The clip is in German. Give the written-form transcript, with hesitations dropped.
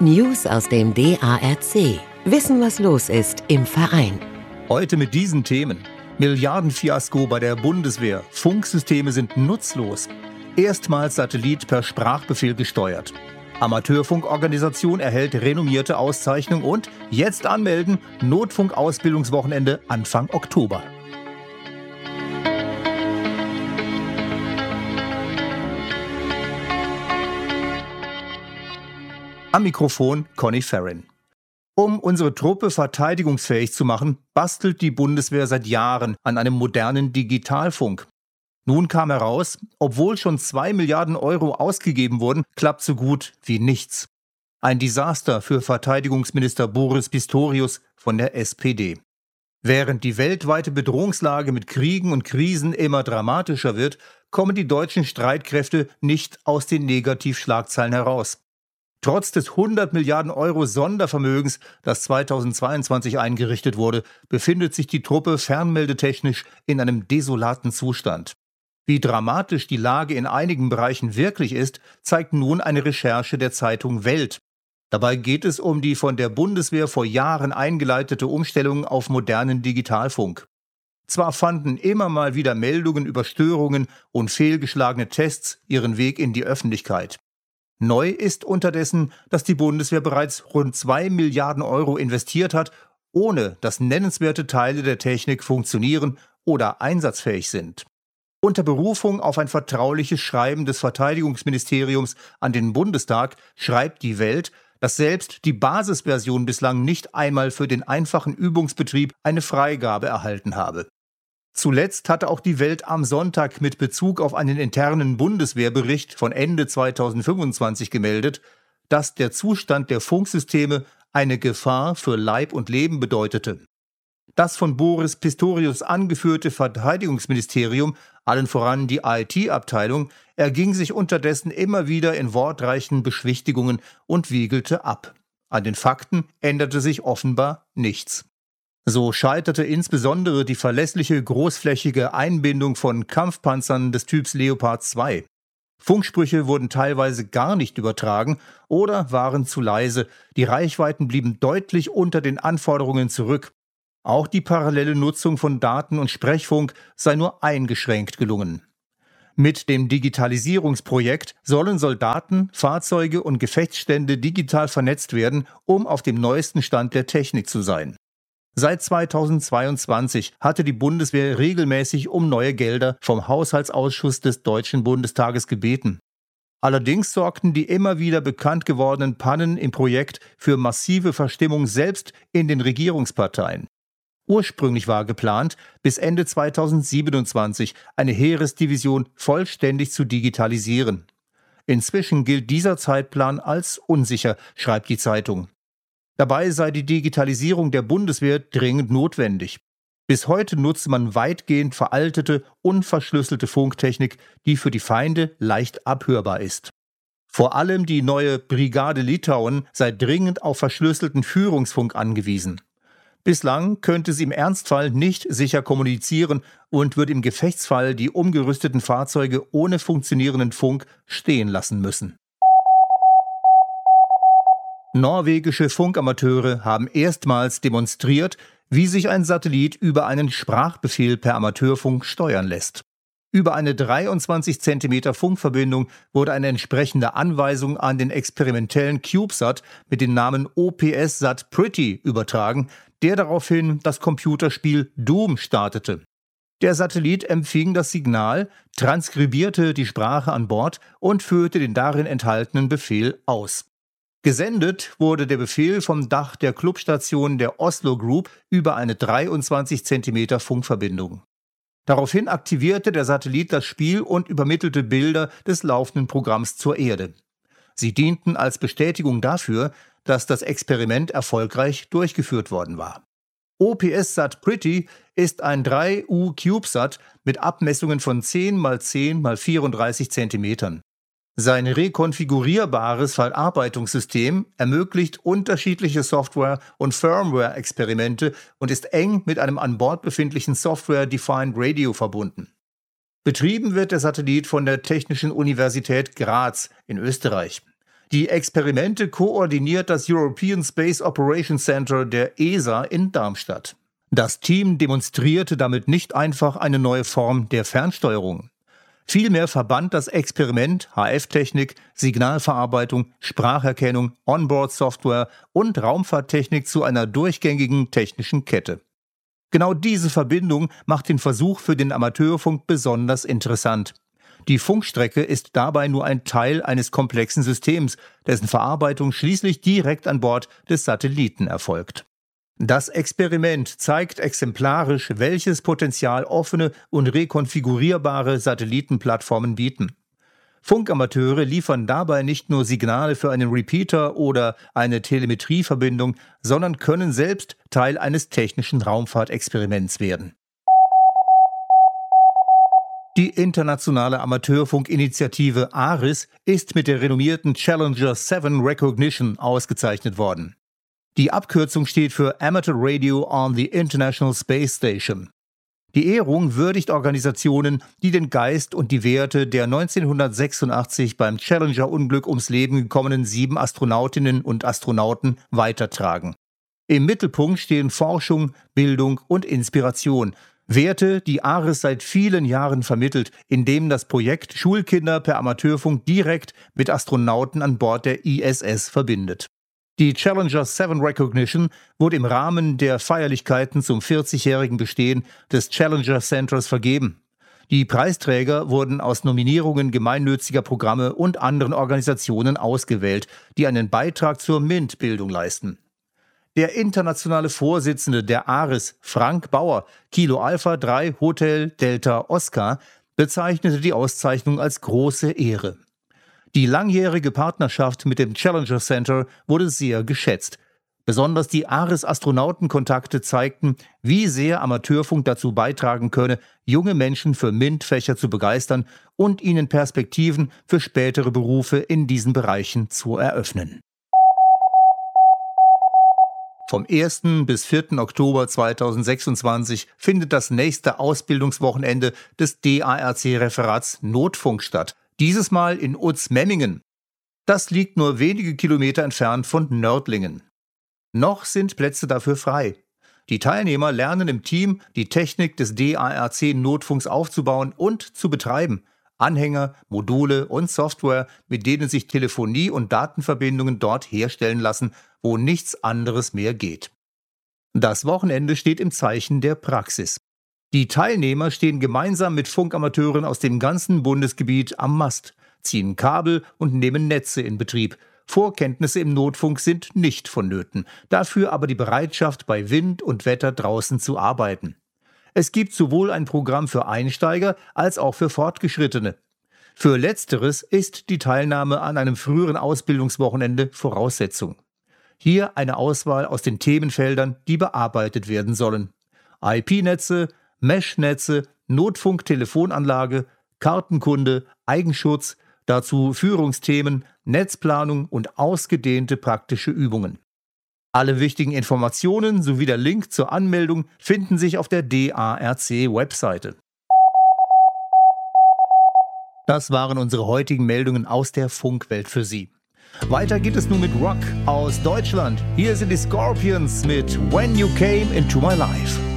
News aus dem DARC. Wissen, was los ist im Verein. Heute mit diesen Themen. Milliardenfiasko bei der Bundeswehr. Funksysteme sind nutzlos. Erstmals Satellit per Sprachbefehl gesteuert. Amateurfunkorganisation erhält renommierte Auszeichnung und jetzt anmelden, Notfunk-Ausbildungswochenende Anfang Oktober. Am Mikrofon Conny Ferrin. Um unsere Truppe verteidigungsfähig zu machen, bastelt die Bundeswehr seit Jahren an einem modernen Digitalfunk. Nun kam heraus, obwohl schon 2 Milliarden Euro ausgegeben wurden, klappt so gut wie nichts. Ein Desaster für Verteidigungsminister Boris Pistorius von der SPD. Während die weltweite Bedrohungslage mit Kriegen und Krisen immer dramatischer wird, kommen die deutschen Streitkräfte nicht aus den Negativschlagzeilen heraus. Trotz des 100 Milliarden Euro Sondervermögens, das 2022 eingerichtet wurde, befindet sich die Truppe fernmeldetechnisch in einem desolaten Zustand. Wie dramatisch die Lage in einigen Bereichen wirklich ist, zeigt nun eine Recherche der Zeitung Welt. Dabei geht es um die von der Bundeswehr vor Jahren eingeleitete Umstellung auf modernen Digitalfunk. Zwar fanden immer mal wieder Meldungen über Störungen und fehlgeschlagene Tests ihren Weg in die Öffentlichkeit. Neu ist unterdessen, dass die Bundeswehr bereits rund 2 Milliarden Euro investiert hat, ohne dass nennenswerte Teile der Technik funktionieren oder einsatzfähig sind. Unter Berufung auf ein vertrauliches Schreiben des Verteidigungsministeriums an den Bundestag schreibt die Welt, dass selbst die Basisversion bislang nicht einmal für den einfachen Übungsbetrieb eine Freigabe erhalten habe. Zuletzt hatte auch die Welt am Sonntag mit Bezug auf einen internen Bundeswehrbericht von Ende 2025 gemeldet, dass der Zustand der Funksysteme eine Gefahr für Leib und Leben bedeutete. Das von Boris Pistorius angeführte Verteidigungsministerium, allen voran die IT-Abteilung, erging sich unterdessen immer wieder in wortreichen Beschwichtigungen und wiegelte ab. An den Fakten änderte sich offenbar nichts. So scheiterte insbesondere die verlässliche großflächige Einbindung von Kampfpanzern des Typs Leopard 2. Funksprüche wurden teilweise gar nicht übertragen oder waren zu leise. Die Reichweiten blieben deutlich unter den Anforderungen zurück. Auch die parallele Nutzung von Daten- und Sprechfunk sei nur eingeschränkt gelungen. Mit dem Digitalisierungsprojekt sollen Soldaten, Fahrzeuge und Gefechtsstände digital vernetzt werden, um auf dem neuesten Stand der Technik zu sein. Seit 2022 hatte die Bundeswehr regelmäßig um neue Gelder vom Haushaltsausschuss des Deutschen Bundestages gebeten. Allerdings sorgten die immer wieder bekannt gewordenen Pannen im Projekt für massive Verstimmung selbst in den Regierungsparteien. Ursprünglich war geplant, bis Ende 2027 eine Heeresdivision vollständig zu digitalisieren. Inzwischen gilt dieser Zeitplan als unsicher, schreibt die Zeitung. Dabei sei die Digitalisierung der Bundeswehr dringend notwendig. Bis heute nutze man weitgehend veraltete, unverschlüsselte Funktechnik, die für die Feinde leicht abhörbar ist. Vor allem die neue Brigade Litauen sei dringend auf verschlüsselten Führungsfunk angewiesen. Bislang könnte sie im Ernstfall nicht sicher kommunizieren und wird im Gefechtsfall die umgerüsteten Fahrzeuge ohne funktionierenden Funk stehen lassen müssen. Norwegische Funkamateure haben erstmals demonstriert, wie sich ein Satellit über einen Sprachbefehl per Amateurfunk steuern lässt. Über eine 23 cm Funkverbindung wurde eine entsprechende Anweisung an den experimentellen CubeSat mit dem Namen OPS-Sat Pretty übertragen, der daraufhin das Computerspiel Doom startete. Der Satellit empfing das Signal, transkribierte die Sprache an Bord und führte den darin enthaltenen Befehl aus. Gesendet wurde der Befehl vom Dach der Clubstation der Oslo Group über eine 23 cm Funkverbindung. Daraufhin aktivierte der Satellit das Spiel und übermittelte Bilder des laufenden Programms zur Erde. Sie dienten als Bestätigung dafür, dass das Experiment erfolgreich durchgeführt worden war. OPS-Sat Pretty ist ein 3U-CubeSat mit Abmessungen von 10 x 10 x 34 cm. Sein rekonfigurierbares Verarbeitungssystem ermöglicht unterschiedliche Software- und Firmware-Experimente und ist eng mit einem an Bord befindlichen Software-Defined Radio verbunden. Betrieben wird der Satellit von der Technischen Universität Graz in Österreich. Die Experimente koordiniert das European Space Operations Center der ESA in Darmstadt. Das Team demonstrierte damit nicht einfach eine neue Form der Fernsteuerung. Vielmehr verband das Experiment HF-Technik, Signalverarbeitung, Spracherkennung, Onboard-Software und Raumfahrttechnik zu einer durchgängigen technischen Kette. Genau diese Verbindung macht den Versuch für den Amateurfunk besonders interessant. Die Funkstrecke ist dabei nur ein Teil eines komplexen Systems, dessen Verarbeitung schließlich direkt an Bord des Satelliten erfolgt. Das Experiment zeigt exemplarisch, welches Potenzial offene und rekonfigurierbare Satellitenplattformen bieten. Funkamateure liefern dabei nicht nur Signale für einen Repeater oder eine Telemetrieverbindung, sondern können selbst Teil eines technischen Raumfahrtexperiments werden. Die internationale Amateurfunkinitiative ARIS ist mit der renommierten Challenger 7 Recognition ausgezeichnet worden. Die Abkürzung steht für Amateur Radio on the International Space Station. Die Ehrung würdigt Organisationen, die den Geist und die Werte der 1986 beim Challenger-Unglück ums Leben gekommenen 7 Astronautinnen und Astronauten weitertragen. Im Mittelpunkt stehen Forschung, Bildung und Inspiration, Werte, die ARIS seit vielen Jahren vermittelt, indem das Projekt Schulkinder per Amateurfunk direkt mit Astronauten an Bord der ISS verbindet. Die Challenger 7 Recognition wurde im Rahmen der Feierlichkeiten zum 40-jährigen Bestehen des Challenger Centers vergeben. Die Preisträger wurden aus Nominierungen gemeinnütziger Programme und anderen Organisationen ausgewählt, die einen Beitrag zur MINT-Bildung leisten. Der internationale Vorsitzende der ARIS, Frank Bauer, Kilo Alpha 3 Hotel Delta Oscar, bezeichnete die Auszeichnung als große Ehre. Die langjährige Partnerschaft mit dem Challenger Center wurde sehr geschätzt. Besonders die ARIS-Astronautenkontakte zeigten, wie sehr Amateurfunk dazu beitragen könne, junge Menschen für MINT-Fächer zu begeistern und ihnen Perspektiven für spätere Berufe in diesen Bereichen zu eröffnen. Vom 1. bis 4. Oktober 2026 findet das nächste Ausbildungswochenende des DARC-Referats Notfunk statt. Dieses Mal in Uzmemmingen. Das liegt nur wenige Kilometer entfernt von Nördlingen. Noch sind Plätze dafür frei. Die Teilnehmer lernen im Team, die Technik des DARC-Notfunks aufzubauen und zu betreiben. Anhänger, Module und Software, mit denen sich Telefonie- und Datenverbindungen dort herstellen lassen, wo nichts anderes mehr geht. Das Wochenende steht im Zeichen der Praxis. Die Teilnehmer stehen gemeinsam mit Funkamateuren aus dem ganzen Bundesgebiet am Mast, ziehen Kabel und nehmen Netze in Betrieb. Vorkenntnisse im Notfunk sind nicht vonnöten, dafür aber die Bereitschaft, bei Wind und Wetter draußen zu arbeiten. Es gibt sowohl ein Programm für Einsteiger als auch für Fortgeschrittene. Für Letzteres ist die Teilnahme an einem früheren Ausbildungswochenende Voraussetzung. Hier eine Auswahl aus den Themenfeldern, die bearbeitet werden sollen. IP-Netze, Mesh-Netze, Notfunk-Telefonanlage, Kartenkunde, Eigenschutz, dazu Führungsthemen, Netzplanung und ausgedehnte praktische Übungen. Alle wichtigen Informationen sowie der Link zur Anmeldung finden sich auf der DARC-Webseite. Das waren unsere heutigen Meldungen aus der Funkwelt für Sie. Weiter geht es nun mit Rock aus Deutschland. Hier sind die Scorpions mit When You Came Into My Life.